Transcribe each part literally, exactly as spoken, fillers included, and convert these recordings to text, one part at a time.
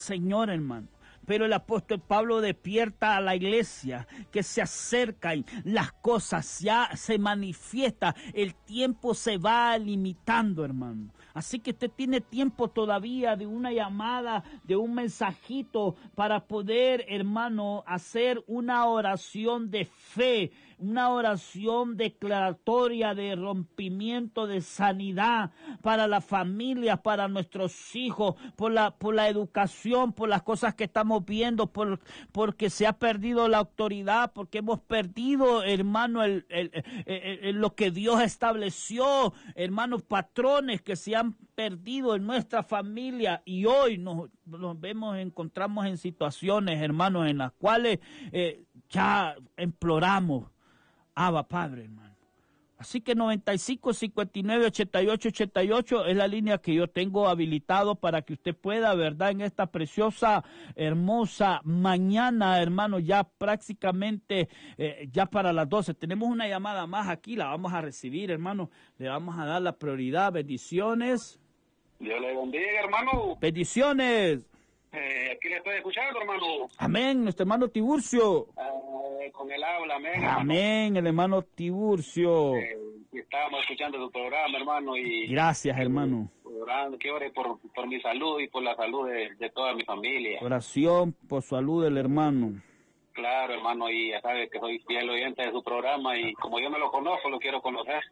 Señor, hermano. Pero el apóstol Pablo despierta a la iglesia que se acercan, las cosas ya se manifiesta, el tiempo se va limitando, hermano. Así que usted tiene tiempo todavía de una llamada, de un mensajito para poder, hermano, hacer una oración de fe, una oración declaratoria de rompimiento, de sanidad para la familia, para nuestros hijos, por la, por la educación, por las cosas que estamos viendo, por, porque se ha perdido la autoridad, porque hemos perdido, hermano, el, el, el, el, lo que Dios estableció, hermanos, patrones que se han perdido en nuestra familia, y hoy nos, nos vemos, encontramos en situaciones, hermanos, en las cuales eh, ya imploramos, Abba Padre, hermano. Así que noventa y cinco, cincuenta y nueve, ochenta y ocho, ochenta y ocho es la línea que yo tengo habilitado para que usted pueda, ¿verdad? En esta preciosa, hermosa mañana, hermano, ya prácticamente, eh, ya para las doce. Tenemos una llamada más aquí, la vamos a recibir, hermano. Le vamos a dar la prioridad. Bendiciones. Dios le bendiga, hermano. Bendiciones. Eh, aquí le estoy escuchando, hermano. Amén, nuestro hermano Tiburcio. Eh, con el habla, amén. Amén, el hermano Tiburcio. Eh, estamos escuchando tu programa, hermano. Y gracias, hermano. Orando, que ore por, por mi salud y por la salud de, de toda mi familia. Oración por salud del hermano. Claro, hermano, y ya sabes que soy fiel oyente de su programa y como yo no lo conozco, lo quiero conocer.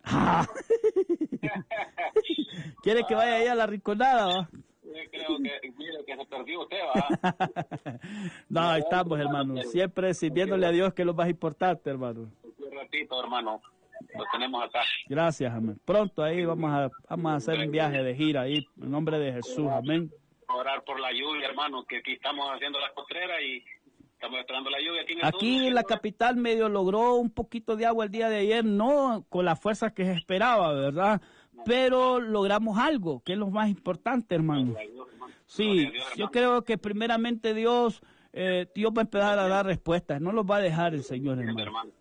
¿Quiere que vaya ahí a la Rinconada, va? Creo que, mire, que se perdió usted, va. No, ahí estamos, hermano. Siempre sirviéndole a Dios, que es lo más importante, hermano. Un ratito, hermano. Lo tenemos acá. Gracias, amén. Pronto ahí vamos a, vamos a hacer un viaje de gira ahí, en nombre de Jesús, amén. Orar por la lluvia, hermano, que aquí estamos haciendo la costrera y estamos esperando la lluvia aquí en el Aquí sur, en la capital medio logró un poquito de agua el día de ayer, no con la fuerza que se esperaba, ¿verdad? Pero logramos algo, que es lo más importante, hermano. Sí, yo creo que primeramente Dios, eh, Dios va a empezar a dar respuestas, no los va a dejar el Señor, hermano.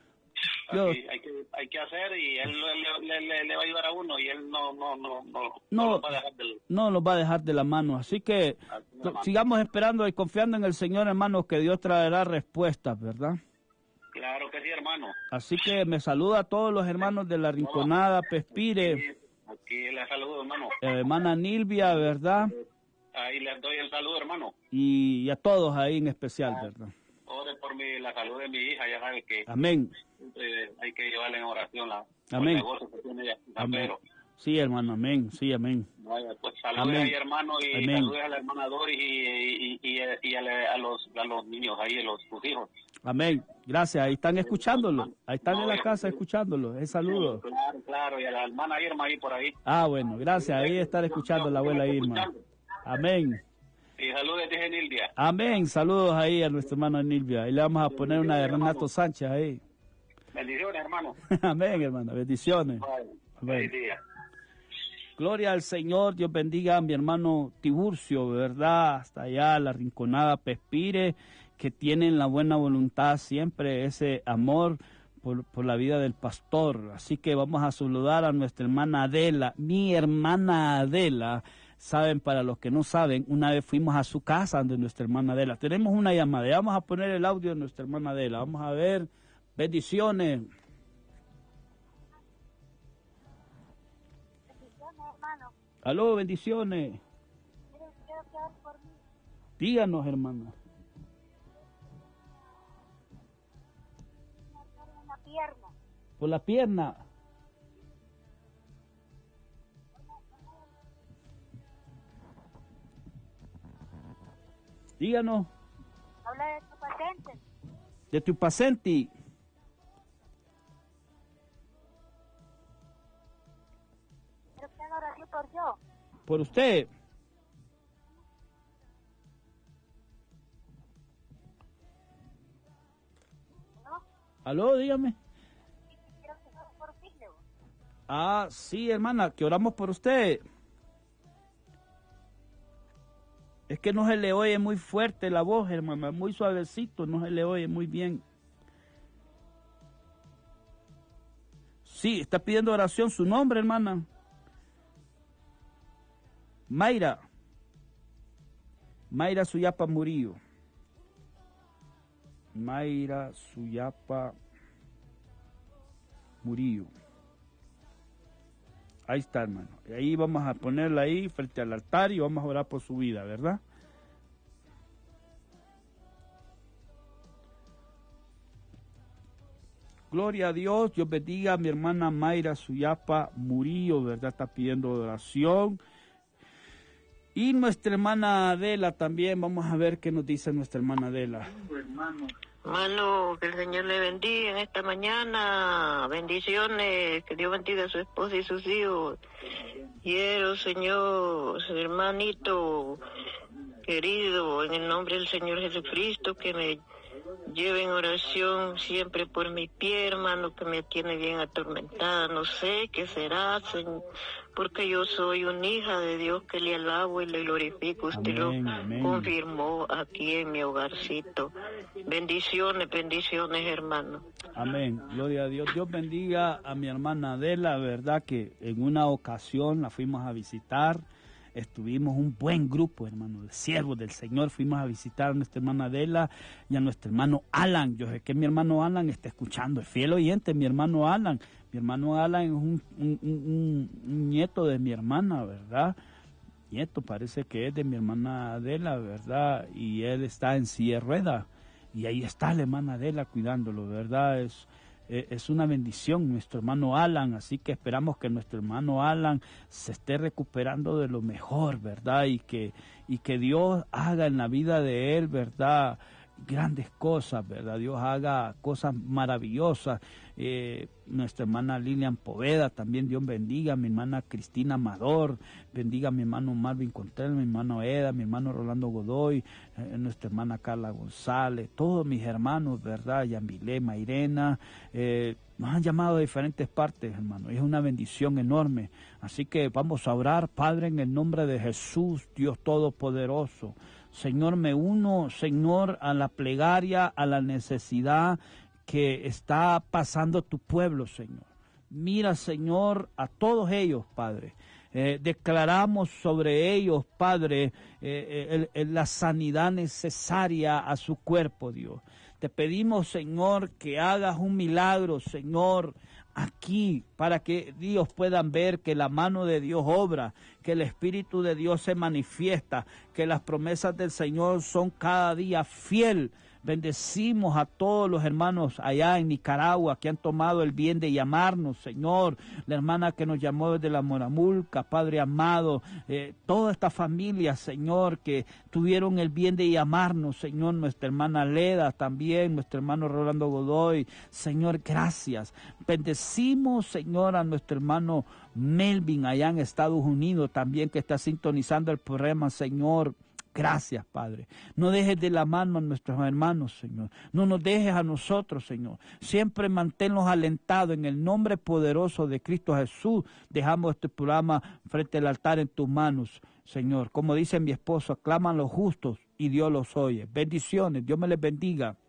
Yo, hay, que, hay que hacer y Él le, le, le, le va a ayudar a uno y Él no, no, no, no, no, no los va a dejar de, no los va a dejar de la mano. Así que sigamos esperando y confiando en el Señor, hermano, que Dios traerá respuestas, ¿verdad? Claro que sí, hermano. Así que me saluda a todos los hermanos de la Rinconada, Pespire. Aquí, aquí les saludo, hermano. Hermana Nilvia, ¿verdad? Ahí les doy el saludo, hermano. Y, y a todos ahí en especial, ¿verdad? Ore por mi, la salud de mi hija, ya sabe que... Amén. Eh, hay que llevarle en oración la, amén. el negocio que tiene ella. Amén. Sí, hermano, amén. Sí, amén. Vaya, pues saludos ahí, hermano, y amén. saludos a la hermana Doris y, y, y, y a, la, a, los, a los niños ahí, a los, sus hijos. Amén. Gracias. Ahí están escuchándolo. Ahí están no, en la casa escuchándolo. El saludo. Claro, claro. Y a la hermana Irma ahí por ahí. Ah, bueno. Gracias. Ahí estar escuchando la abuela Irma. Amén. Y saludos de Nilvia. Amén. Saludos ahí a nuestro hermano Nilvia. Y le vamos a poner una de Renato Sánchez ahí. Bendiciones, hermano. Amén, hermano. Bendiciones. Buen día. Gloria al Señor. Dios bendiga a mi hermano Tiburcio, ¿verdad? Hasta allá, la Rinconada, Pespire, que tienen la buena voluntad siempre, ese amor por, por la vida del pastor. Así que vamos a saludar a nuestra hermana Adela, mi hermana Adela. Saben, para los que no saben, una vez fuimos a su casa de nuestra hermana Adela. Tenemos una llamada, ya vamos a poner el audio de nuestra hermana Adela. Vamos a ver, bendiciones. Bendiciones, hermano. Aló, bendiciones. Quiero, quiero que ore por mí. Díganos, hermano. Una pierna. Por la pierna. Díganos. Habla de tu paciente. De tu paciente. Quiero que haga oración por yo. Por usted. ¿No? Aló, dígame. Quiero que ore por mí, Leo. Ah, sí, hermana, que oramos por usted. Es que no se le oye muy fuerte la voz, hermana, muy suavecito, no se le oye muy bien. Sí, está pidiendo oración, su nombre, hermana. Mayra. Mayra Suyapa Murillo. Mayra Suyapa Murillo. Ahí está, hermano. Y ahí vamos a ponerla ahí frente al altar y vamos a orar por su vida, ¿verdad? Gloria a Dios. Dios bendiga a mi hermana Mayra Suyapa Murillo, ¿verdad? Está pidiendo oración. Y nuestra hermana Adela también. Vamos a ver qué nos dice nuestra hermana Adela. Hermano, que el Señor le bendiga en esta mañana. Bendiciones. Que Dios bendiga a su esposa y sus hijos. Quiero, Señor, hermanito querido, en el nombre del Señor Jesucristo, que me lleve en oración siempre por mi pie, hermano, que me tiene bien atormentada. No sé qué será, Señor, porque yo soy una hija de Dios que le alabo y le glorifico. Usted Amén, lo amén. confirmó aquí en mi hogarcito. Bendiciones, bendiciones, hermano. Amén. Gloria a Dios. Dios bendiga a mi hermana Adela, verdad que en una ocasión la fuimos a visitar. Estuvimos un buen grupo, hermano, de siervos del Señor. Fuimos a visitar a nuestra hermana Adela y a nuestro hermano Alan. Yo sé que mi hermano Alan está escuchando, es fiel oyente, mi hermano Alan. Mi hermano Alan es un, un, un, un nieto de mi hermana, ¿verdad? Nieto, parece que es de mi hermana Adela, ¿verdad? Y él está en silla de ruedas. Y ahí está la hermana Adela cuidándolo, ¿verdad? Es... Es una bendición nuestro hermano Alan, así que esperamos que nuestro hermano Alan se esté recuperando de lo mejor, ¿verdad? Y que, y que Dios haga en la vida de él, ¿verdad?, grandes cosas, ¿verdad? Dios haga cosas maravillosas. Eh, nuestra hermana Lilian Poveda, también Dios bendiga, mi hermana Cristina Amador, bendiga a mi hermano Marvin Contreras, mi hermano Eda, mi hermano Rolando Godoy, eh, nuestra hermana Carla González, todos mis hermanos, ¿verdad? Yambilé, Mairena, eh, nos han llamado de diferentes partes, hermano, y es una bendición enorme. Así que vamos a orar, Padre, en el nombre de Jesús, Dios Todopoderoso. Señor, me uno, Señor, a la plegaria, a la necesidad que está pasando tu pueblo, Señor. Mira, Señor, a todos ellos, Padre. Eh, declaramos sobre ellos, Padre, eh, el, el, la sanidad necesaria a su cuerpo, Dios. Te pedimos, Señor, que hagas un milagro, Señor, aquí, para que Dios puedan ver que la mano de Dios obra, que el Espíritu de Dios se manifiesta, que las promesas del Señor son cada día fiel. Bendecimos a todos los hermanos allá en Nicaragua que han tomado el bien de llamarnos, Señor. La hermana que nos llamó desde la Moramulca, Padre amado, eh, toda esta familia, Señor, que tuvieron el bien de llamarnos, Señor. Nuestra hermana Leda también, nuestro hermano Rolando Godoy, Señor, gracias. Bendecimos, Señor, a nuestro hermano Melvin allá en Estados Unidos también, que está sintonizando el programa, Señor. Gracias, Padre. No dejes de la mano a nuestros hermanos, Señor. No nos dejes a nosotros, Señor. Siempre manténlos alentados en el nombre poderoso de Cristo Jesús. Dejamos este programa frente al altar en tus manos, Señor. Como dice mi esposo, aclaman los justos y Dios los oye. Bendiciones. Dios me les bendiga.